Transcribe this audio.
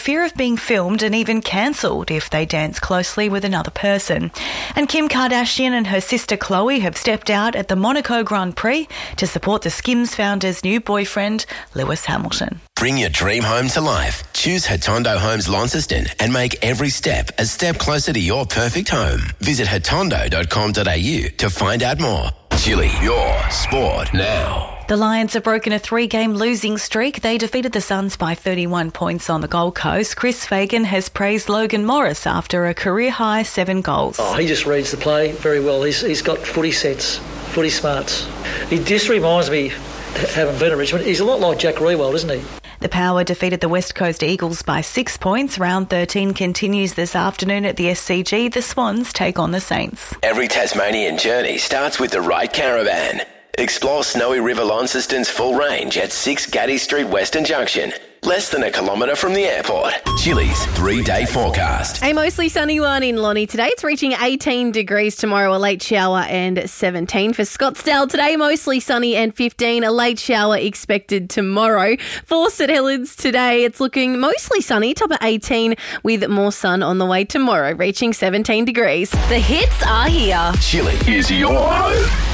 fear of being filmed and even cancelled if they dance closely with another person. And Kim Kardashian and her sister Khloe have stepped out at the Monaco Grand Prix to support the Skims founder's new boyfriend, Lewis Hamilton. Bring your dream home to life. Choose Hotondo Homes Launceston and make every step a step closer to your perfect home. Visit hotondo.com.au to find out more. Chili, your sport now. The Lions have broken a 3-game losing streak. They defeated the Suns by 31 points on the Gold Coast. Chris Fagan has praised Logan Morris after a career-high 7 goals. Oh, he just reads the play very well. He's got footy sense, footy smarts. He just reminds me, having been at Richmond, he's a lot like Jack Riewoldt, isn't he? The Power defeated the West Coast Eagles by 6 points. Round 13 continues this afternoon at the SCG. The Swans take on the Saints. Every Tasmanian journey starts with the right caravan. Explore Snowy River Launceston's full range at 6 Gaddy Street Western Junction. Less than a kilometre from the airport. Chili's 3-day forecast. A mostly sunny one in Lonnie today. It's reaching 18 degrees tomorrow, a late shower and 17. For Scottsdale today, mostly sunny and 15. A late shower expected tomorrow. For St Helens today, it's looking mostly sunny, top of 18 with more sun on the way tomorrow, reaching 17 degrees. The hits are here. Chili is your home.